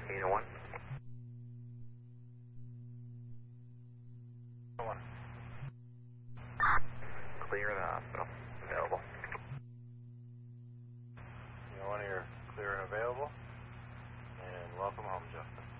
Kilo 1. 1. Clear the hospital. Available. Kilo 1, you're clear and available. And welcome home, Justin.